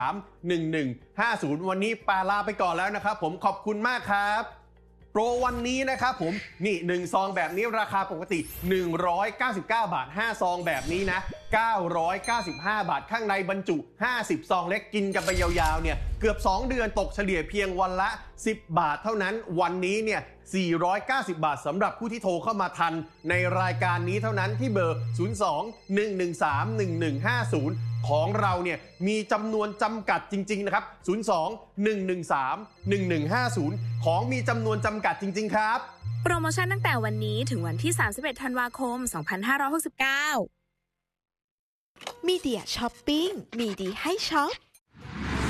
1150วันนี้ปาลาไปก่อนแล้วนะครับผมขอบคุณมากครับโปรวันนี้นะครับผมนี่1ซองแบบนี้ราคาปกติ199 บาท5ซองแบบนี้นะ995 บาทข้างในบรรจุ50ซองเล็กกินกันไปยาวๆเนี่ยเกือบ2เดือนตกเฉลี่ยเพียงวันละ10บาทเท่านั้นวันนี้เนี่ย490 บาทสำหรับผู้ที่โทรเข้ามาทันในรายการนี้เท่านั้นที่เบอร์02-113-1150ของเราเนี่ยมีจำนวนจำกัดจริงๆนะครับ02-113-1150ของมีจำนวนจำกัดจริงๆครับโปรโมชั่นตั้งแต่วันนี้ถึงวันที่31ธันวาคม2569 มีเดียช้อปปิ้งมีดีให้ช็อป